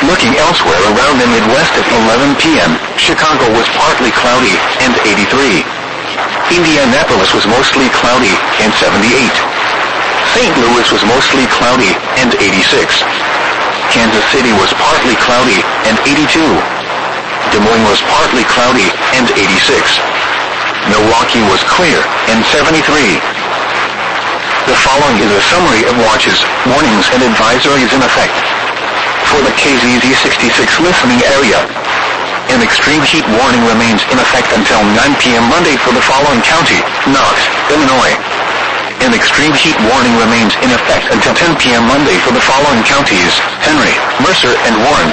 Looking elsewhere around the Midwest at 11 p.m., Chicago was partly cloudy and 83. Indianapolis was mostly cloudy and 78. St. Louis was mostly cloudy and 86. Kansas City was partly cloudy and 82. Des Moines was partly cloudy and 86. Milwaukee was clear and 73. The following is a summary of watches, warnings, and advisories in effect. For the KZZ 66 listening area, an extreme heat warning remains in effect until 9 p.m. Monday for the following county: Knox, Illinois. An extreme heat warning remains in effect until 10 p.m. Monday for the following counties: Henry, Mercer, and Warren.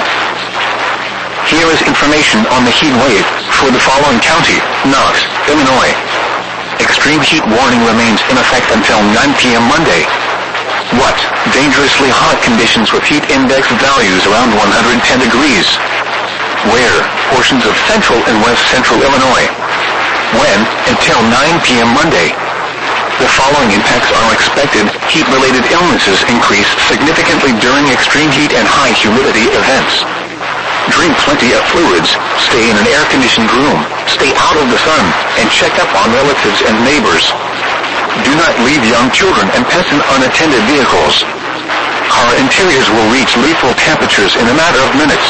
Here is information on the heat wave for the following county: Knox, Illinois. Extreme heat warning remains in effect until 9 p.m. Monday. What? Dangerously hot conditions with heat index values around 110 degrees. Where? Portions of central and west central Illinois. When? Until 9 p.m. Monday. The following impacts are expected. Heat-related illnesses increase significantly during extreme heat and high humidity events. Drink plenty of fluids, stay in an air-conditioned room, stay out of the sun, and check up on relatives and neighbors. Do not leave young children and pets in unattended vehicles. Car interiors will reach lethal temperatures in a matter of minutes.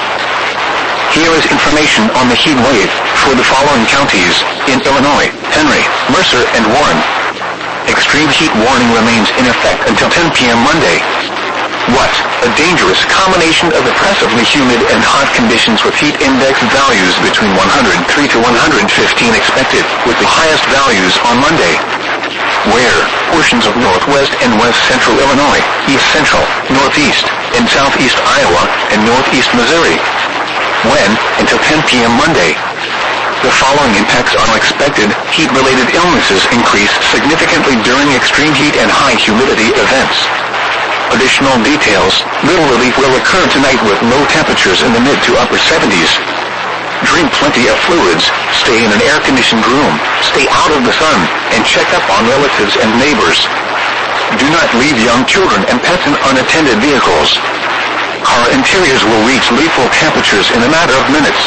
Here is information on the heat wave for the following counties in Illinois: Henry, Mercer, and Warren. Extreme heat warning remains in effect until 10 p.m. Monday. What? A dangerous combination of oppressively humid and hot conditions with heat index values between 103 to 115 expected, with the highest values on Monday. Where? Portions of northwest and west central Illinois, east central, northeast, and southeast Iowa, and northeast Missouri. When? Until 10 p.m. Monday. The following impacts are expected. Heat-related illnesses increase significantly during extreme heat and high humidity events. Additional details: little relief will occur tonight with low temperatures in the mid to upper 70s. Drink plenty of fluids, stay in an air-conditioned room, stay out of the sun, and check up on relatives and neighbors. Do not leave young children and pets in unattended vehicles. Car interiors will reach lethal temperatures in a matter of minutes.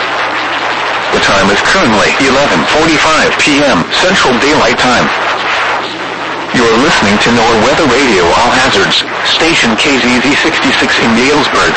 The time is currently 11:45 p.m. Central Daylight Time. You are listening to NOAA Weather Radio All Hazards, station KZZ 66 in Galesburg.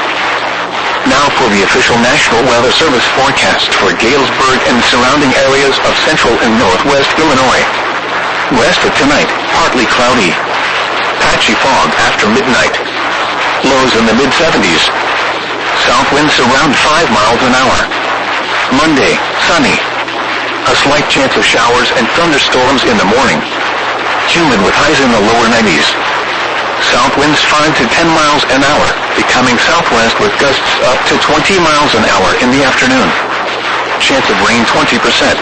Now for the official National Weather Service forecast for Galesburg and surrounding areas of central and northwest Illinois. West of tonight, partly cloudy. Patchy fog after midnight. Lows in the mid-70s. South winds around 5 miles an hour. Monday, sunny. A slight chance of showers and thunderstorms in the morning. Humid with highs in the lower 90s. South winds 5 to 10 miles an hour, becoming southwest with gusts up to 20 miles an hour in the afternoon. Chance of rain 20%.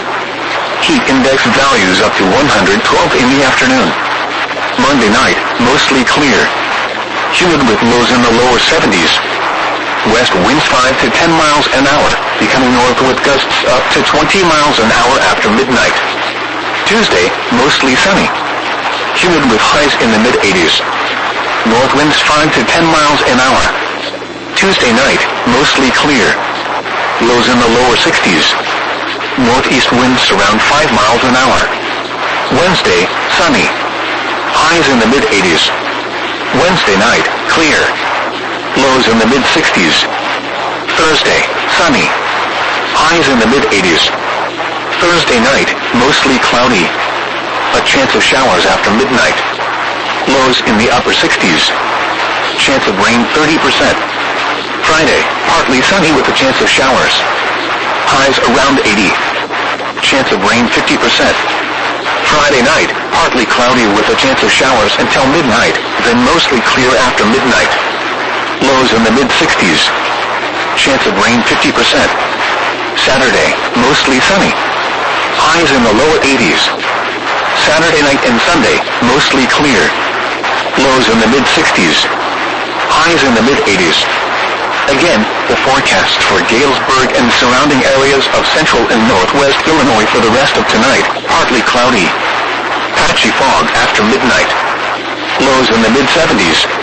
Heat index values up to 112 in the afternoon. Monday night, mostly clear. Humid with lows in the lower 70s. West winds 5 to 10 miles an hour, becoming north with gusts up to 20 miles an hour after midnight. Tuesday, mostly sunny. Humid with highs in the mid-80s. North winds 5 to 10 miles an hour. Tuesday night, mostly clear. Lows in the lower 60s. Northeast winds around 5 miles an hour. Wednesday, sunny. Highs in the mid-80s. Wednesday night, clear. Lows in the mid-60s. Thursday, sunny. Highs in the mid-80s. Thursday night, mostly cloudy. A chance of showers after midnight. Lows in the upper 60s. Chance of rain 30%. Friday, partly sunny with a chance of showers. Highs around 80. Chance of rain 50%. Friday night, partly cloudy with a chance of showers until midnight, then mostly clear after midnight. Lows in the mid-60s. Chance of rain 50%. Saturday, mostly sunny. Highs in the lower 80s. Saturday night and Sunday, mostly clear. Lows in the mid-60s. Highs in the mid-80s. Again, the forecast for Galesburg and surrounding areas of central and northwest Illinois for the rest of tonight, partly cloudy. Patchy fog after midnight. Lows in the mid-70s.